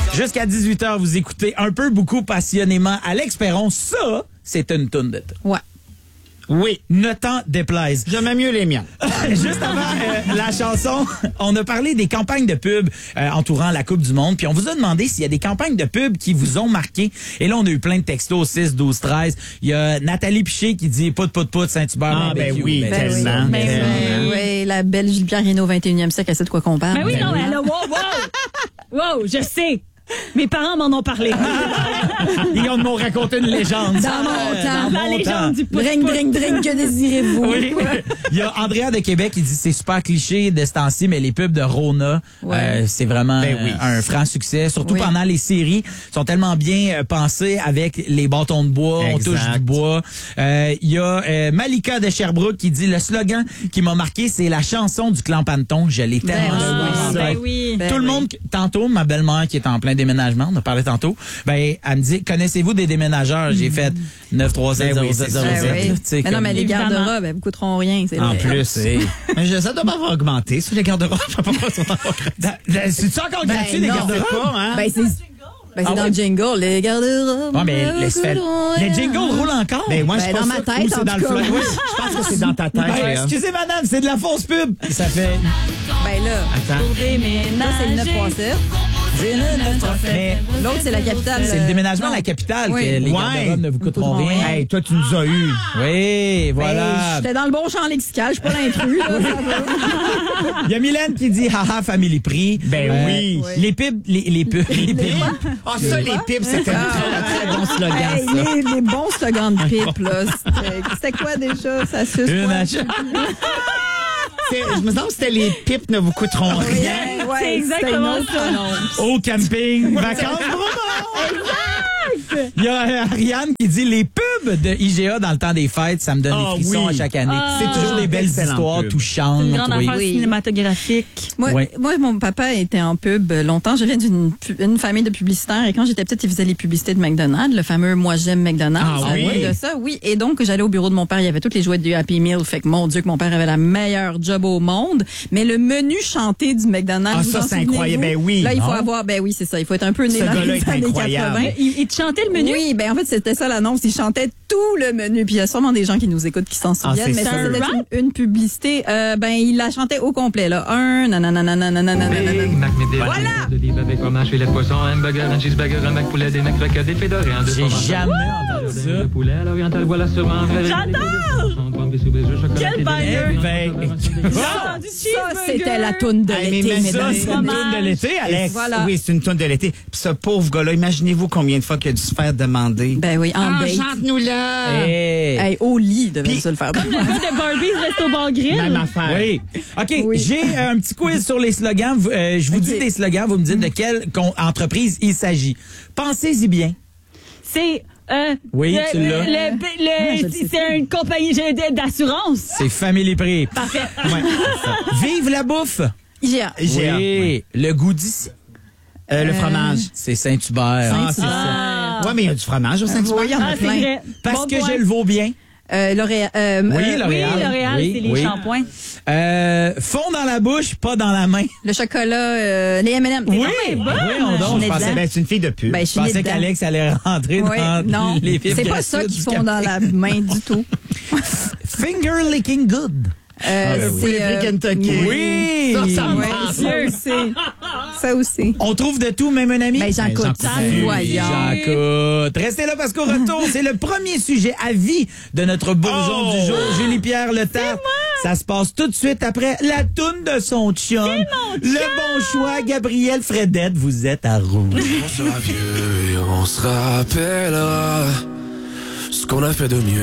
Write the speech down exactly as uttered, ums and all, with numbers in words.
Jusqu'à dix-huit heures, vous écoutez un peu, beaucoup, passionnément Alex Perron. Ça, c'est une toune de temps. Ouais. Oui, ne t'en déplaise. J'aimais mieux les miens. Juste avant euh, la chanson, on a parlé des campagnes de pub euh, entourant la Coupe du Monde, puis on vous a demandé s'il y a des campagnes de pub qui vous ont marqué. Et là, on a eu plein de textos, six, douze, treize. Il y a Nathalie Piché qui dit « Pout, pout, pout, Saint-Hubert, Ah, ben barbecue. oui, Ben tellement. oui, ben tellement. oui, oui, la belle Gilles-Pierre Reynaud, vingt et unième siècle, elle sait de quoi qu'on parle. Ben oui, non, mais là, wow, wow! Wow, je sais! Mes parents m'en ont parlé. Ils m'ont raconté une légende. Dans mon temps. La légende du pouce. Drink, drink, drink, que désirez-vous? Oui. Il y a Andrea de Québec qui dit c'est super cliché de ce temps-ci, mais les pubs de Rona, Ouais. euh, c'est vraiment Ben oui. un franc succès. Surtout Oui. pendant les séries, ils sont tellement bien euh, pensés avec les bâtons de bois, Exact. on touche du bois. Euh, Il y a euh, Malika de Sherbrooke qui dit le slogan qui m'a marqué, c'est la chanson du Clan Panton. Je l'ai tellement Ben joué oui. en Ben tête. oui. Ben Tout le oui. monde, tantôt, ma belle-mère qui est en plein déménagement, on a parlé tantôt, ben, elle me dit, connaissez-vous des déménageurs? J'ai fait neuf trois sept Ben oui, zéro sept c'est zéro Ben sept. oui. Tu sais, Mais non, comme- mais les Évidemment. garde-robes, elles vous coûteront rien, c'est En vrai. plus, c'est- Mais je- ça doit pas avoir augmenté sur les garde-robes. Je sais pas pourquoi ils sont encore Da- da- C'est-tu encore Ben gratuit, les non. garde-robes? pas, hein? Ben, c'est, ben, c'est Ah dans ouais? le jingle, les garde-robes. Ouais, mais vous laisse faire. coûteront Les rien. jingles roulent encore. Ben, moi, Ben, je dans pense ma que- tête, ou c'est en dans le tout cas. flow. Oui, je pense que c'est dans ta tête. Ben, Léa. excusez, madame, c'est de la fausse pub. Ça fait. Ben là, Attends. Pour ça, c'est le déménager. neuf trois sept. Mais L'autre, c'est la capitale. c'est le euh, déménagement non. à la capitale Oui. que les Ouais. garde-robes ne vous coûteront coûteront rien. rien. Hey, toi, tu nous as eu. Oui, Ben, voilà. j'étais dans le bon champ lexical, je suis pas l'intrus, là, ça va. Il y a Mylène qui dit haha Family Prix. Ben oui. Les pubs, les, les pubs, les pubs. Ah, ça, les pipes, c'était un très, très bon slogan, Hey, ça. les, les bons slogans de pipe, là. C'était- C'était quoi déjà? Ça suce Une quoi? achat. C'est- Je me sens que c'était les pipes ne vous coûteront rien. Ouais, C'est exactement c'était une autre ça. annonce. Au camping, vacances Bromont. Il y a euh, Ariane qui dit les pubs de I G A dans le temps des fêtes, ça me donne Ah des frissons oui. à chaque année. Ah. C'est toujours des belles Excellente histoires pub. touchantes. Une grande oui. affaire Oui. cinématographique. Moi, Ouais. moi, mon papa était en pub longtemps. Je viens d'une pu- une famille de publicitaires et quand j'étais petite, il faisait les publicités de McDonald's, le fameux Moi j'aime McDonald's. Ah Ça oui? venait de ça, oui. Et donc, j'allais au bureau de mon père, il y avait toutes les jouets du Happy Meal. Fait que mon Dieu, que mon père avait la meilleure job au monde. Mais le menu chanté du McDonald's. Ah, vous ça, en c'est souvenez-vous? incroyable. Ben oui. Là, il faut Non. avoir, ben oui, c'est ça. Il faut être un peu né Ce dans gars-là les est années incroyable. quatre-vingts. Il, il te chantait le menu? Oui, ben en fait, c'était ça l'annonce. Il chantait tout le menu. Puis il y a sûrement des gens qui nous écoutent qui s'en souviennent. c'est mais sûr. ça, Un c'était rap? une, une publicité. Euh, ben, il la chantait au complet, là. Un, nanana, nanana, nanana. Mac, mais des Voilà. de livres avec fromage, filet de poisson, un hamburger, un cheeseburger, un Mac poulet, des Mac croquettes, des fédorés, un deux J'ai fromages. jamais entendu ça. Le poulet à l'oriental, voilà sûrement. Quel banger! Ben, J'ai entendu Ça, cheeseburger. c'était la toune de Hey, mais l'été, même mesdames ça, et c'est messieurs. une fromage. de l'été, Alex. Voilà. Oui, c'est une tonne de l'été. Puis ce pauvre gars-là, imaginez-vous combien de fois qu'il a dû se faire demander. Ben oui, en Ah, date. chante-nous là! Hey. Hey, au lit, il devait Puis- se le faire. Le coup de Barbie's Resto Bar Grill. Même affaire. Oui. OK, Oui. j'ai euh, un petit quiz sur les slogans. Vous- euh, je vous OK. dis des slogans, vous me dites de quelle con- entreprise il s'agit. Pensez-y bien. C'est... Euh, Oui, le, tu l'as. le- le- Ah, je le sais c'est une compagnie de- d'assurance. C'est Family Prix. Parfait. Ouais, c'est ça. Vive la bouffe. I G A. J'ai hâte, Oui. ouais. Le goût d'ici. Euh, le fromage. C'est Saint-Hubert. Ah, c'est Ah. ça. Ouais, mais il y a du fromage au Saint-Hubert. Oui, il y en a Ah, c'est plein. vrai. Parce Bon que point. je le vaux bien. Euh, L'Oréal. euh, Oui, euh, L'Oréal. Oui, L'Oréal, Oui, c'est les oui. shampoings. Euh, fond dans la bouche, pas dans la main. Le chocolat, euh, les M and M. Oui, C'est oui, bon. on Je donc, suis je pensais, dedans. Ben, c'est une fille de pub. Ben, je je suis née pensais dedans. qu'Alex allait rentrer Oui, dans non, les fibres c'est pas ça gastriques qu'ils du font dans café. la main du tout. Finger licking good. Euh, oui. c'est Les euh, Kentucky. Oui. Ça, ça me ouais, prend. ça aussi. Ça aussi. On trouve de tout, même un ami. Ben, j'en Ben, coûte. j'en coûte. Voyons. J'en coûte. Restez là parce qu'au retour, c'est le premier sujet à vie de notre bourgeon Oh! du jour, Julie-Pierre Le Tarte. Ça se passe tout de suite après la toune de son chum. Le bon choix, Gabriel Fredette, vous êtes à rouge. On sera vieux et on se rappellera ce qu'on a fait de mieux.